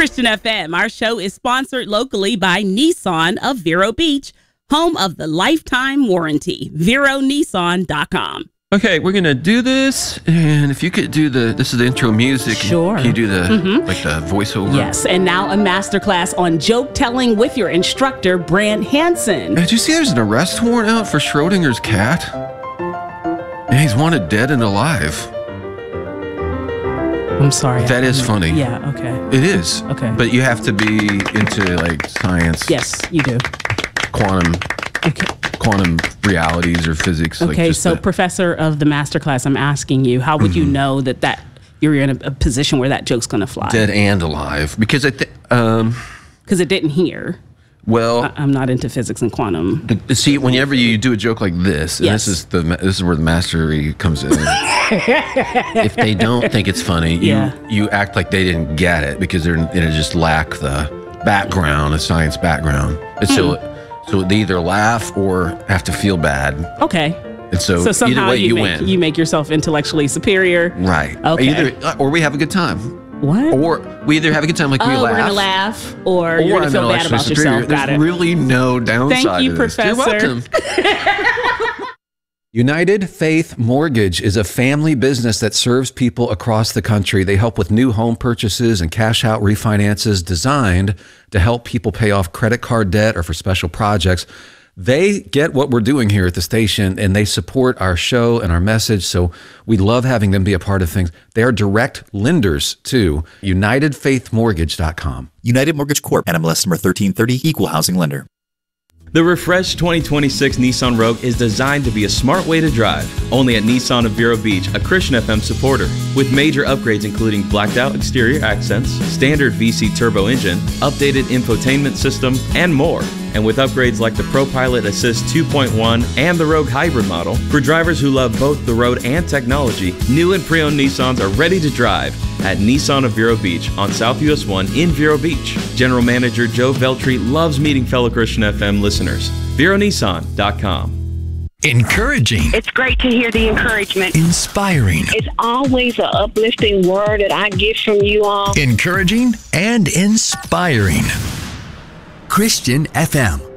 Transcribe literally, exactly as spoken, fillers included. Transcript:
Christian F M. Our show is sponsored locally by Nissan of Vero Beach, home of the lifetime warranty. Vero Nissan dot com. Okay, we're gonna do this, and if you could do the, this is the intro music. Sure. Can you do the, mm-hmm. like the voiceover? Yes, and now a masterclass on joke telling with your instructor, Brant Hansen. Did you see there's an arrest warrant out for Schrodinger's cat? And he's wanted dead and alive. I'm sorry. That is funny. Yeah, okay. It is. Okay. But you have to be into like science. Yes, you do. Quantum. Okay. Quantum realities or physics. Okay, like so the, professor of the masterclass, I'm asking you, how would mm-hmm. you know that, that you're in a, a position where that joke's going to fly? Dead and alive. Because I think... Um, because it didn't hear. Well... I, I'm not into physics and quantum. The, see, whenever you do a joke like this, and yes. this is the this is where the mastery comes in. If they don't think it's funny, you, yeah. you act like they didn't get it because they're they just lack the background, a science background. And mm. so... So they either laugh or have to feel bad. Okay. And so, so somehow either way, you, you make, win. You make yourself intellectually superior. Right. Okay. Either, or we have a good time. What? Or we either have a good time, like oh, we laugh. we're going to laugh, or, or you're going to feel bad about superior. yourself. Got There's it. really no downside Thank you, to this. Professor. You're welcome. United Faith Mortgage is a family business that serves people across the country. They help with new home purchases and cash out refinances designed to help people pay off credit card debt or for special projects. They get what we're doing here at the station, and they support our show and our message, so we love having them be a part of things. They are direct lenders, too. United Faith Mortgage dot com. United Mortgage Corp, N M L S number thirteen thirty, Equal Housing Lender. The refreshed twenty twenty-six Nissan Rogue is designed to be a smart way to drive. Only at Nissan of Vero Beach, a Christian F M supporter. With major upgrades including blacked out exterior accents, standard V C turbo engine, updated infotainment system, and more. And with upgrades like the ProPilot Assist two point one and the Rogue Hybrid model, for drivers who love both the road and technology, new and pre-owned Nissans are ready to drive at Nissan of Vero Beach on South U S one in Vero Beach. General Manager Joe Veltri loves meeting fellow Christian F M listeners. Vero Nissan dot com. Encouraging. It's great to hear the encouragement. Inspiring. It's always an uplifting word that I get from you all. Encouraging and inspiring. Christian F M.